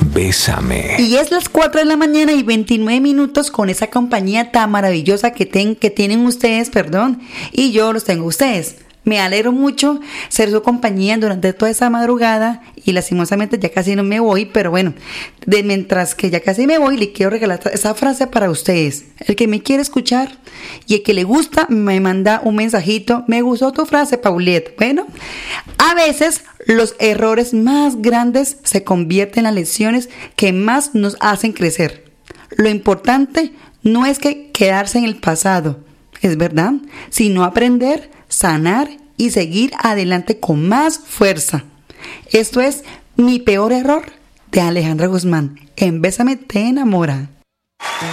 Bésame. Y es las 4 de la mañana y 29 minutos con esa compañía tan maravillosa que tienen ustedes, y yo los tengo ustedes. Me alegro mucho ser su compañía durante toda esa madrugada y lastimosamente ya casi no me voy, pero bueno, mientras que ya casi me voy, le quiero regalar esa frase para ustedes. El que me quiere escuchar y el que le gusta me manda un mensajito. Me gustó tu frase, Paulette. Bueno, a veces los errores más grandes se convierten en las lecciones que más nos hacen crecer. Lo importante no es que quedarse en el pasado, es verdad, sino aprender, sanar y seguir adelante con más fuerza. Esto es Mi peor error, de Alejandra Guzmán. En Bésame te enamora.